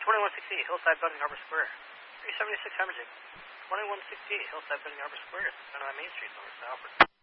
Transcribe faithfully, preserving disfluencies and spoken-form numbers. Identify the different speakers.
Speaker 1: twenty-one sixty-eight, Hillside Building, Harbor Square. three seventy-six Hemorrhaging. twenty-one sixty-eight, Hillside Building, Harbor Square. It's on Main Street, over to Alfred.